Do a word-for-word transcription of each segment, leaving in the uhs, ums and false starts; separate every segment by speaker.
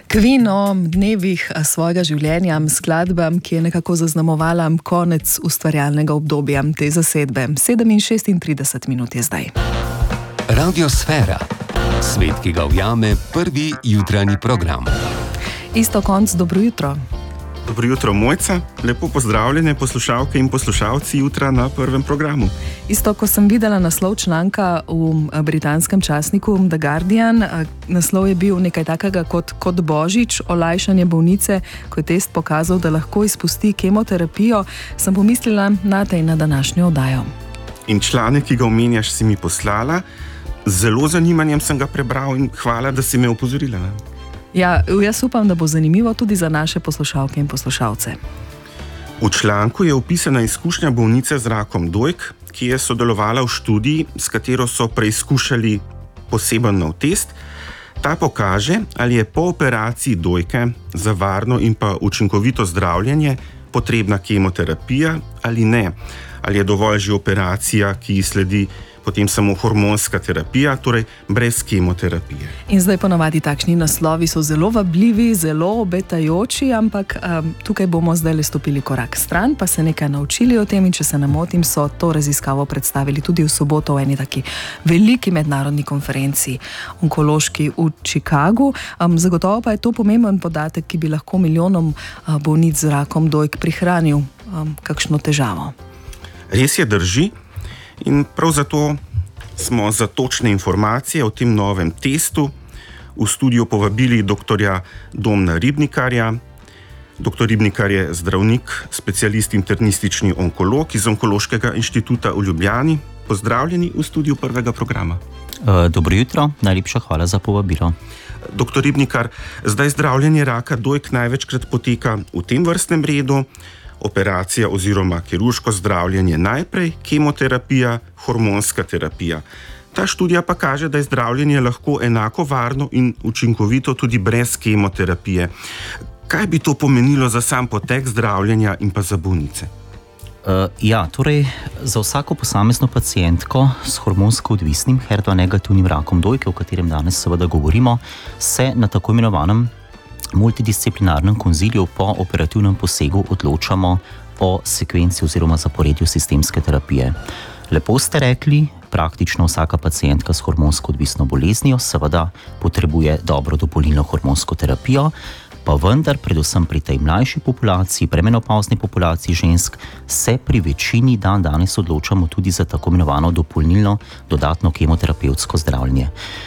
Speaker 1: Queen o dnevih svojega življenja, skladba, ki je nekako zaznamovala konec ustvarjalnega obdobja te zasedbe. sedem in šestintrideset minut je zdaj.
Speaker 2: Radiosfera. Svet, ki ga ujame prvi jutranji program.
Speaker 1: Isto konc, dobro jutro.
Speaker 3: Dobro jutro, Mojca. Lepo pozdravljene poslušalke in poslušalci jutra na prvem programu.
Speaker 1: Isto, ko sem videla naslov članka v britanskem časniku The Guardian, naslov je bil nekaj takega kot, kot Božič, olajšanje bolnice, ko je test pokazal, da lahko izpusti kemoterapijo, sem pomislila na tej na današnjo oddajo.
Speaker 3: In članek, ki ga omenjaš, si mi poslala. Zelo zanimanjem sem ga prebral in hvala, da si me opozorila.
Speaker 1: Ja, jaz upam, da bo zanimivo tudi za naše poslušalke in poslušalce.
Speaker 3: V članku je opisana izkušnja bolnice z rakom dojk, ki je sodelovala v študiji, s katero so preizkušali poseben nov test. Ta pokaže, ali je po operaciji dojke za varno in pa učinkovito zdravljenje potrebna kemoterapija ali ne. Ali je dovolj že operacija, ki sledi potem samo hormonska terapija, torej brez kemoterapije.
Speaker 1: In zdaj ponavadi takšni naslovi so zelo vabljivi, zelo obetajoči, ampak um, tukaj bomo zdaj le stopili korak stran, pa se nekaj naučili o tem in če se ne motim, so to raziskavo predstavili tudi v soboto v eni taki veliki mednarodni konferenci onkološki v Chicagu. Um, zagotovo pa je to pomemben podatek, ki bi lahko milijonom uh, bolnic z rakom dojk prihranil um, kakšno težavo.
Speaker 3: Res je, drži. In prav zato smo za točne informacije o tem novem testu v studio povabili doktorja Domna Ribnikarja. Doktor Ribnikar je zdravnik, specialist internistični onkolog iz Onkološkega inštituta v Ljubljani. Pozdravljeni v studiu prvega programa.
Speaker 4: Dobro jutro, najlepša hvala za povabilo.
Speaker 3: Doktor Ribnikar, zdaj zdravljenje raka dojk največkrat poteka v tem vrstnem redu. Operacija oziroma kirurško zdravljenje najprej, kemoterapija, hormonska terapija. Ta študija pa kaže, da je zdravljenje lahko enako varno in učinkovito tudi brez kemoterapije. Kaj bi to pomenilo za sam potek zdravljenja in pa za bolnice?
Speaker 4: Uh, ja, torej za vsako posamezno pacientko s hormonsko odvisnim H E R dva negativnim rakom dojke, o katerem danes seveda govorimo, se na tako imenovanem multidisciplinarnem konziliju po operativnem posegu odločamo o sekvenci oziroma zaporedju sistemske terapije. Lepo ste rekli, praktično vsaka pacientka s hormonsko odvisno boleznijo seveda potrebuje dobro dopolnilno hormonsko terapijo, pa vendar predvsem pri tej mlajši populaciji, premenopavzni populaciji žensk, se pri večini dan danes odločamo tudi za tako imenovano dopolnilno dodatno kemoterapevtsko zdravljenje.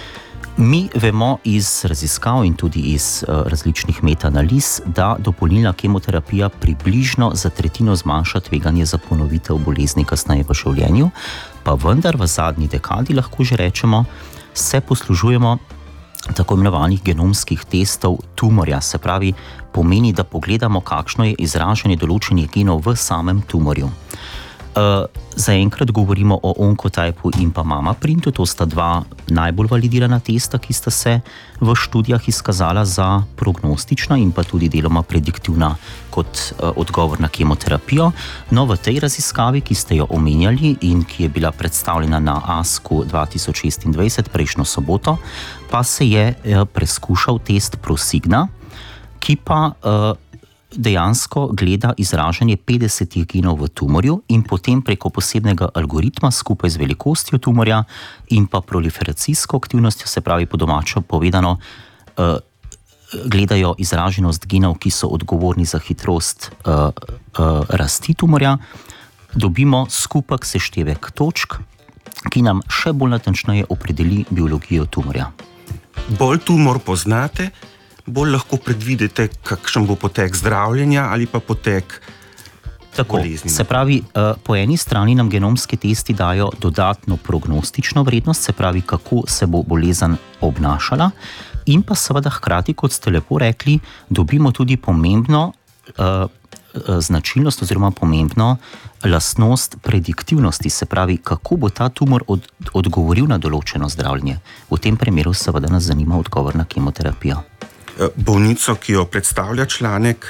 Speaker 4: Mi vemo iz raziskav in tudi iz uh, različnih metaanaliz, da dopolnilna kemoterapija približno za tretjino zmanjša tveganje za ponovitev bolezni kasneje v življenju, pa vendar v zadnji dekadi lahko že rečemo, se poslužujemo tako imenovanih genomskih testov tumorja, se pravi, pomeni, da pogledamo, kakšno je izražanje določenih genov v samem tumorju. Uh, zaenkrat govorimo o Oncotypeu in pa Mamaprintu, to sta dva najbolj validirana testa, ki sta se v študijah izkazala za prognostična in pa tudi deloma prediktivna kot uh, odgovor na kemoterapijo. No, v tej raziskavi, ki ste jo omenjali in ki je bila predstavljena na ASCO dva tisoč šestindvajset prejšnjo soboto, pa se je uh, preskušal test Prosigna, ki pa uh, dejansko gleda izražanje petdesetih genov v tumorju in potem preko posebnega algoritma skupaj z velikostjo tumorja in pa proliferacijsko aktivnostjo, se pravi po domačo povedano, uh, gledajo izraženost genov, ki so odgovorni za hitrost uh, uh, rasti tumorja, dobimo skupek seštevek točk, ki nam še bolj natančneje opredeli biologijo tumorja.
Speaker 3: Bolj tumor poznate, bolj lahko predvidite, kakšen bo potek zdravljenja ali pa potek
Speaker 4: Tako,
Speaker 3: bolezni.
Speaker 4: Se pravi, po eni strani nam genomski testi dajo dodatno prognostično vrednost, se pravi, kako se bo bolezen obnašala, in pa seveda hkrati, kot ste lepo rekli, dobimo tudi pomembno uh, značilnost oziroma pomembno lastnost prediktivnosti, se pravi, kako bo ta tumor od, odgovoril na določeno zdravljenje. V tem primeru seveda nas zanima odgovor na kemoterapijo.
Speaker 3: Bolnico, ki jo predstavlja članek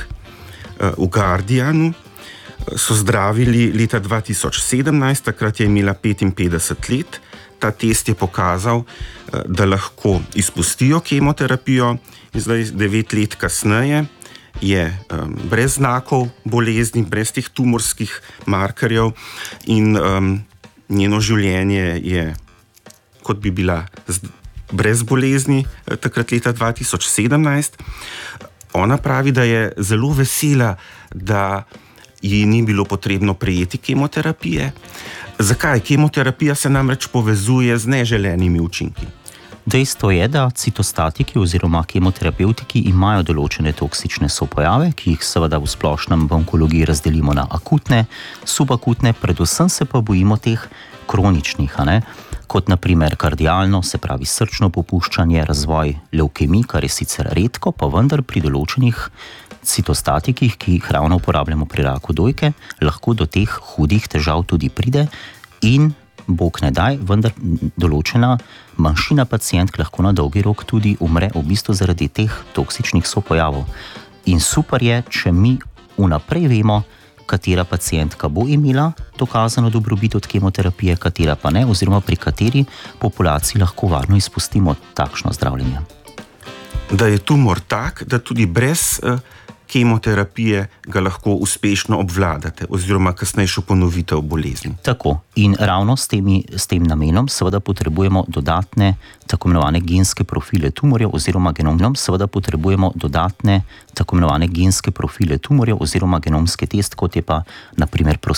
Speaker 3: v Guardianu, so zdravili leta dva tisoč sedemnajst, takrat je imela petinpetdeset let. ta test je pokazal, da lahko izpustijo kemoterapijo in zdaj devet let kasneje je um, brez znakov bolezni, brez teh tumorskih markerjev in um, njeno življenje je, kot bi bila brez bolezni, takrat leta dva tisoč sedemnajst. Ona pravi, da je zelo vesela, da ji ni bilo potrebno prejeti kemoterapije. Zakaj? Kemoterapija se namreč povezuje z neželenimi učinki.
Speaker 4: Dejstvo je, da citostatiki oziroma kemoterapevtiki imajo določene toksične sopojave, ki jih seveda v splošnem v onkologiji razdelimo na akutne, subakutne, predvsem se pa bojimo teh kroničnih, a ne? Kot naprimer kardialno, se pravi srčno popuščanje, razvoj levkemij, kar je sicer redko, pa vendar pri določenih citostatikih, ki jih ravno uporabljamo pri raku dojke, lahko do teh hudih težav tudi pride in Bog ne daj, vendar določena manjšina pacientk lahko na dolgi rok tudi umre v bistvu zaradi teh toksičnih sopojavov. In super je, če mi vnaprej vemo, katera pacientka bo imela dokazano dobrobit od kemoterapije, katera pa ne, oziroma pri kateri populaciji lahko varno izpustimo takšno zdravljenje.
Speaker 3: Da je tumor tak, da tudi brez uh, kemoterapije ga lahko uspešno obvladate oziroma kasnejšo ponovitev bolezni.
Speaker 4: Tako. In ravno s, temi, s tem namenom seveda potrebujemo dodatne tako imenovane genske profile tumorjev oziroma genomom, seveda potrebujemo dodatne tako imenovane genske profile tumorjev oziroma genomski test, kot je pa na primer